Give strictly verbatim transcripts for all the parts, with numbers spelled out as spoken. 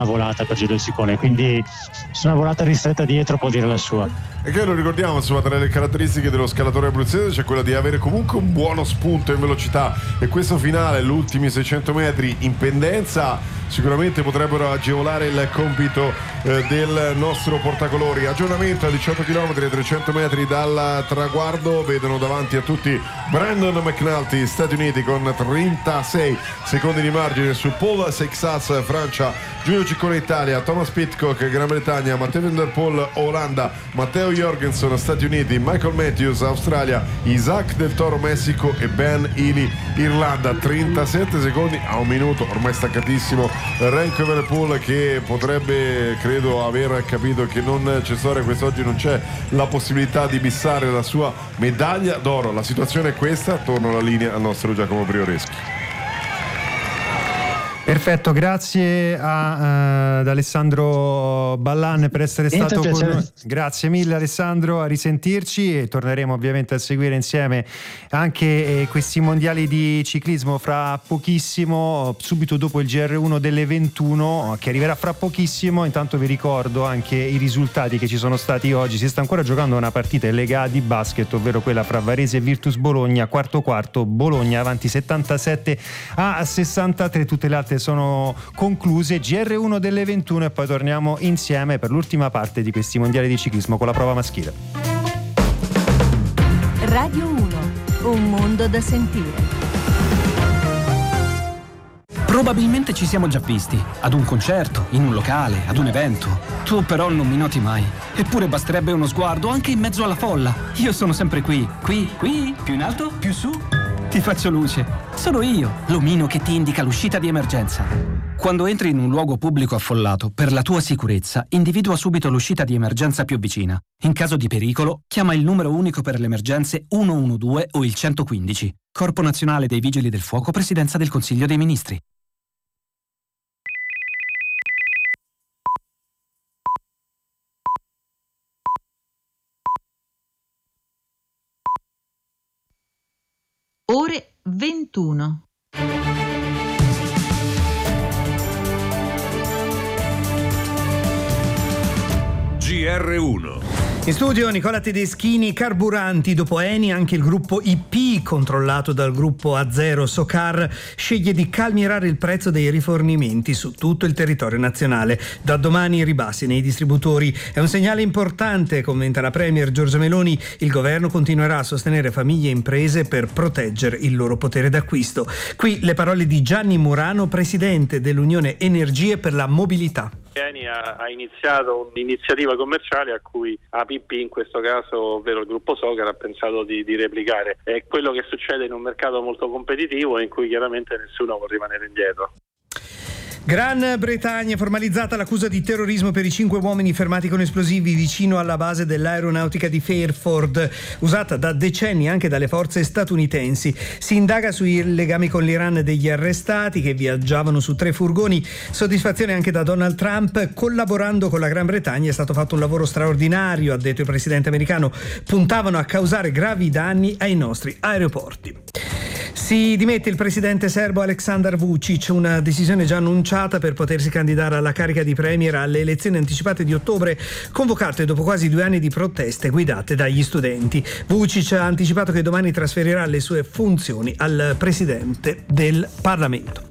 volata per Giulio Ciccone, quindi su una volata ristretta dietro può dire la sua. E che lo ricordiamo, insomma, tra le caratteristiche dello scalatore abruzzese c'è quella di avere comunque un buono spunto in velocità, e questo finale, gli ultimi seicento metri in pendenza, sicuramente potrebbero agevolare il compito eh, del nostro portacolori. Aggiornamento a diciotto chilometri e trecento metri dal traguardo, vedono davanti a tutti Brandon McNulty, Stati Uniti, con trentasei secondi di margine su Paul Seixas, Francia, Giulio Ciccone, Italia, Thomas Pidcock, Gran Bretagna, Matteo Van der Poel, Olanda, Matteo Jorgensen, Stati Uniti, Michael Matthews, Australia, Isaac Del Toro, Messico e Ben Healy, Irlanda. trentasette secondi a un minuto, ormai staccatissimo Remco Evenepoel, che potrebbe, credo, aver capito che non c'è storia, quest'oggi non c'è la possibilità di bissare la sua medaglia d'oro. La situazione è questa, torno alla linea al nostro Giacomo Prioreschi. Perfetto, grazie a, uh, ad Alessandro Ballan per essere Niente, stato con piacere. noi. Grazie mille Alessandro, a risentirci, e torneremo ovviamente a seguire insieme anche eh, questi mondiali di ciclismo fra pochissimo, subito dopo il G R uno delle ventuno che arriverà fra pochissimo. Intanto vi ricordo anche i risultati che ci sono stati oggi. Si sta ancora giocando una partita in Lega A di basket, ovvero quella fra Varese e Virtus Bologna, quarto quarto, Bologna avanti settantasette a sessantatré, tutte le altre sono concluse. G R uno delle ventuno, e poi torniamo insieme per l'ultima parte di questi mondiali di ciclismo con la prova maschile. Radio uno, un mondo da sentire. Probabilmente ci siamo già visti, ad un concerto, in un locale, ad un evento. Tu però non mi noti mai. Eppure basterebbe uno sguardo anche in mezzo alla folla. Io sono sempre qui, qui, qui, più in alto, più su. Ti faccio luce. Sono io, l'omino che ti indica l'uscita di emergenza. Quando entri in un luogo pubblico affollato, per la tua sicurezza, individua subito l'uscita di emergenza più vicina. In caso di pericolo, chiama il numero unico per le emergenze uno uno due o il centoquindici. Corpo Nazionale dei Vigili del Fuoco, Presidenza del Consiglio dei Ministri. Ore ventuno. G R uno. In studio Nicola Tedeschini. Carburanti, dopo Eni anche il gruppo I P, controllato dal gruppo Azero Socar, sceglie di calmierare il prezzo dei rifornimenti su tutto il territorio nazionale. Da domani ribassi nei distributori. È un segnale importante, commenta la Premier Giorgia Meloni. Il governo continuerà a sostenere famiglie e imprese per proteggere il loro potere d'acquisto. Qui le parole di Gianni Murano, presidente dell'Unione Energie per la Mobilità. Eni ha, ha iniziato un'iniziativa commerciale a cui A P P, in questo caso ovvero il gruppo Socar, ha pensato di, di replicare. È quello che succede in un mercato molto competitivo in cui chiaramente nessuno può rimanere indietro. Gran Bretagna, formalizzata l'accusa di terrorismo per i cinque uomini fermati con esplosivi vicino alla base dell'aeronautica di Fairford, usata da decenni anche dalle forze statunitensi. Si indaga sui legami con l'Iran degli arrestati, che viaggiavano su tre furgoni. Soddisfazione anche da Donald Trump. Collaborando con la Gran Bretagna è stato fatto un lavoro straordinario, ha detto il presidente americano. Puntavano a causare gravi danni ai nostri aeroporti. Si dimette il presidente serbo Aleksandar Vučić, una decisione già annunciata per potersi candidare alla carica di premier alle elezioni anticipate di ottobre, convocate dopo quasi due anni di proteste guidate dagli studenti. Vučić ha anticipato che domani trasferirà le sue funzioni al presidente del Parlamento.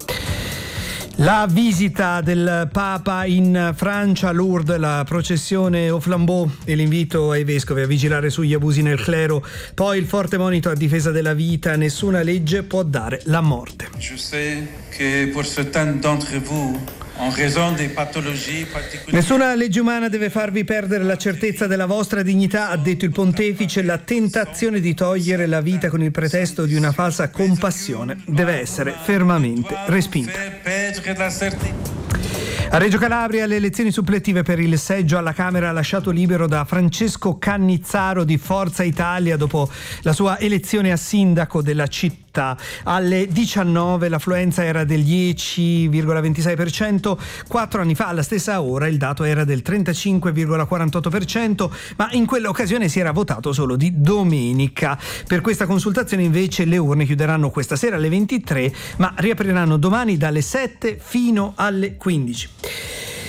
La visita del Papa in Francia, Lourdes, la processione au flambeau e l'invito ai vescovi a vigilare sugli abusi nel clero, poi il forte monito a difesa della vita: nessuna legge può dare la morte. Je sais que pour certains d'entre vous, en raison des pathologies particolari. Nessuna legge umana deve farvi perdere la certezza della vostra dignità, ha detto il pontefice. La tentazione di togliere la vita con il pretesto di una falsa compassione deve essere fermamente respinta. A Reggio Calabria le elezioni suppletive per il seggio alla Camera lasciato libero da Francesco Cannizzaro di Forza Italia dopo la sua elezione a sindaco della città. Alle diciannove l'affluenza era del dieci virgola ventisei per cento, quattro anni fa alla stessa ora il dato era del trentacinque virgola quarantotto per cento, ma in quell'occasione si era votato solo di domenica. Per questa consultazione invece le urne chiuderanno questa sera alle ventitré, ma riapriranno domani dalle sette fino alle quindici.